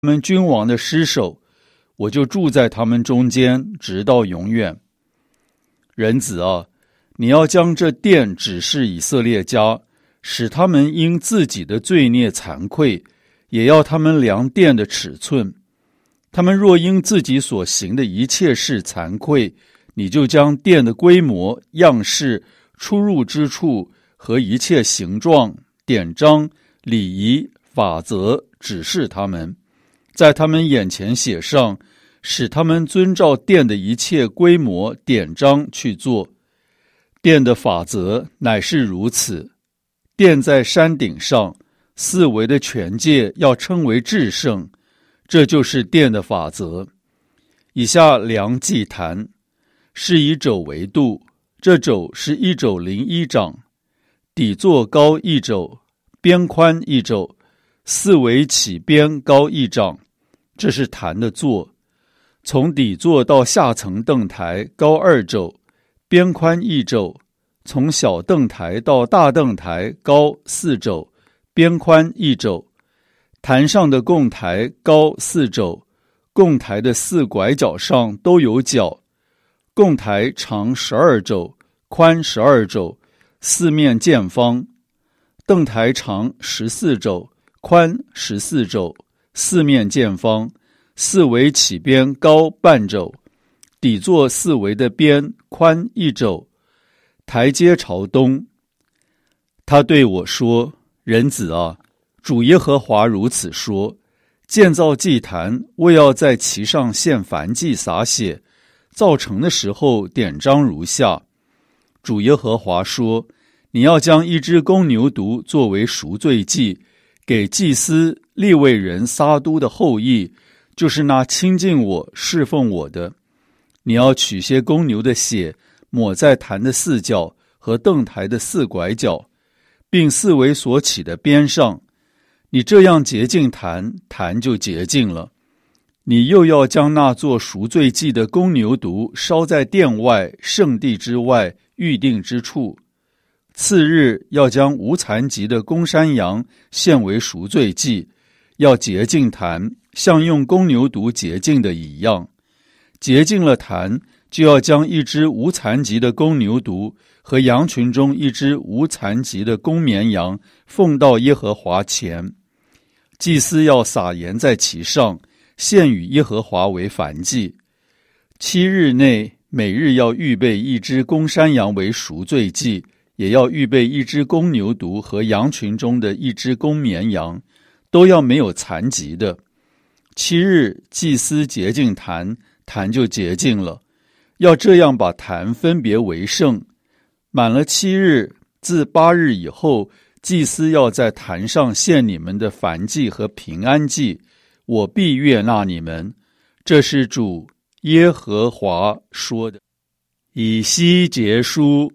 他们君王的尸首，我就住在他们中间，直到永远。人子啊，你要将这殿指示以色列家，使他们因自己的罪孽惭愧，也要他们量殿的尺寸。他们若因自己所行的一切事惭愧，你就将殿的规模、样式、出入之处和一切形状、典章、礼仪、法则指示他们，在他们眼前写上，使他们遵照殿的一切规模、典章去做。殿的法则乃是如此：殿在山顶上，四围的全界要称为至圣，这就是殿的法则。以下量祭坛，是以肘为度，这肘是1肘01掌，底座高1肘，边宽1肘，四围起边高1掌，这是坛的座。从底座到下层凳台高2肘，边宽1肘，从小凳台到大凳台高4肘，边宽1肘。坛上的供台高4肘，供台的4拐角上都有角。供台长12肘，宽12肘，四面见方。凳台长14肘，宽14肘，四面见方，四围起边高半肘，底座四围的边宽1肘，台阶朝东。他对我说：人子啊，主耶和华如此说，建造祭坛，为要在其上献燔祭洒血，造成的时候典章如下。主耶和华说，你要将1只公牛犊作为赎罪祭，给祭司利未人撒督的后裔，就是那亲近我侍奉我的。你要取些公牛的血，抹在坛的4角和凳台的4拐角，并四围所起的边上。你这样洁净坛，坛就洁净了。你又要将那做赎罪祭的公牛犊烧在殿外圣地之外预定之处。次日要将无残疾的公山羊献为赎罪祭，要洁净坛，像用公牛犊洁净的一样。洁净了坛，就要将1只无残疾的公牛犊和羊群中1只无残疾的公绵羊奉到耶和华前。祭司要撒盐在其上，献与耶和华为燔祭。7日内每日要预备1只公山羊为赎罪祭，也要预备1只公牛犊和羊群中的1只公绵羊，都要没有残疾的。7日祭司洁净坛，坛就洁净了。要这样把坛分别为圣。满了7日，自8日以后，祭司要在坛上献你们的燔祭和平安祭，我必悦纳你们。这是主耶和华说的。以西结书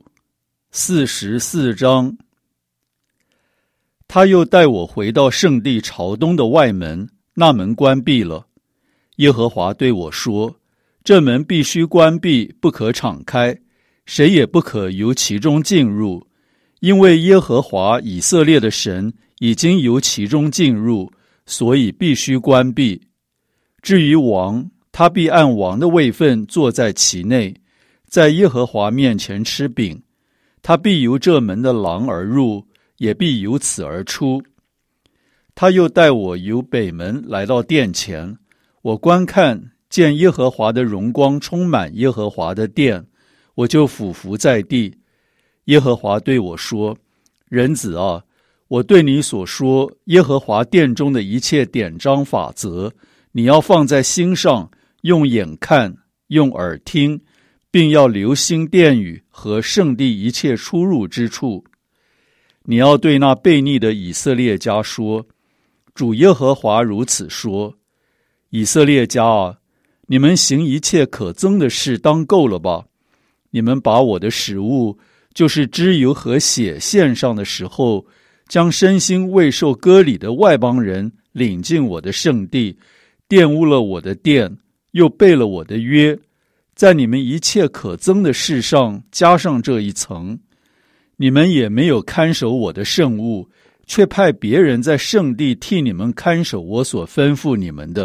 44章。他又带我回到圣地朝东的外门，那门关闭了。耶和华对我说，这门必须关闭，不可敞开，谁也不可由其中进入，因为耶和华以色列的神已经由其中进入，所以必须关闭。至于王，他必按王的位分坐在其内，在耶和华面前吃饼。他必由这门的廊而入，也必由此而出。他又带我由北门来到殿前，我观看，见耶和华的荣光充满耶和华的殿，我就俯伏在地。耶和华对我说，人子啊，我对你所说耶和华殿中的一切典章法则，你要放在心上，用眼看，用耳听，并要留心殿宇和圣地一切出入之处。你要对那悖逆的以色列家说，主耶和华如此说，以色列家啊，你们行一切可憎的事当够了吧？你们把我的食物，就是脂油和血献上的时候，将身心未受割礼的外邦人领进我的圣地，玷污了我的殿，又背了我的约，在你们一切可憎的事上加上这一层。你们也没有看守我的圣物， 却派别人在圣地替你们看守我所吩咐你们的。